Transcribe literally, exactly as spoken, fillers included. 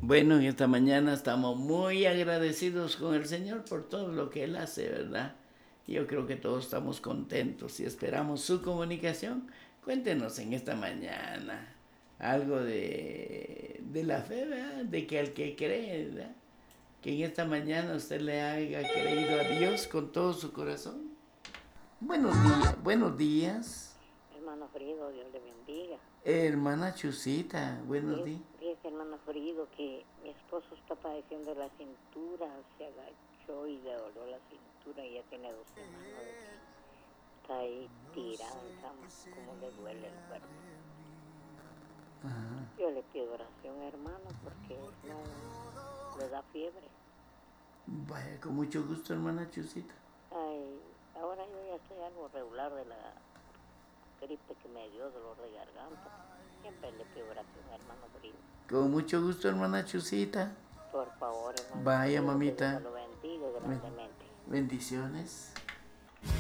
Bueno, en esta mañana estamos muy agradecidos con el Señor por todo lo que Él hace, ¿verdad? Yo creo que todos estamos contentos y esperamos su comunicación. Cuéntenos en esta mañana algo de, de la fe, ¿verdad? De que al que cree, ¿verdad? Que en esta mañana usted le haya creído a Dios con todo su corazón. Buenos días, buenos días. Hermano Frido, Dios le bendiga. Hermana Chusita, buenos Fíjese, días. fíjese, hermano Frido, que mi esposo está padeciendo de la cintura, se agachó y le dolió la cintura y ya tiene dos semanas de que está ahí tirado en cama, como le duele el cuerpo. Ajá. Yo le pido oración, hermano, porque no le da fiebre. Vaya, con mucho gusto, hermana Chusita. Ay, ahora yo ya estoy algo regular de la gripe que me dio, dolor de garganta. Siempre le pido oración, hermano Frido. Con mucho gusto, hermana Chusita. Por favor, hermano Vaya, Frido, que Dios me mamita. lo bendiga Ben- grandemente. Bendiciones.